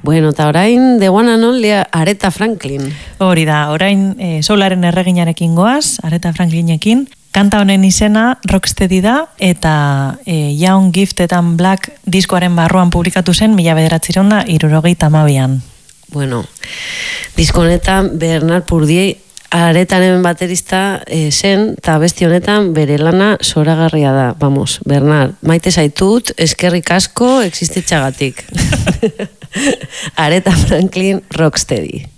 Bueno, eta orain, The One and Only Aretha Franklin. Hori da, orain Soularen erreginarekin goaz, Aretha Franklinekin. Kanta honen izena Rocksteady da, eta Young, Gifted and Black diskoaren barruan publikatu zen 1972an. Bueno, disko honetan Bernard Purdie Aretaren baterista zen, eta besti honetan bere lana zoragarria da. Vamos, Bernard, maite zaitut, eskerrik asko existitxagatik. Aretha Franklin, Rocksteady.